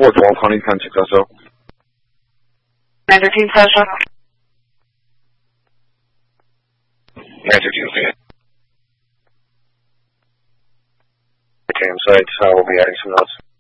412, Huntington, 6SO. 913 Sasha. 913, okay. Campsite, we'll be adding some notes.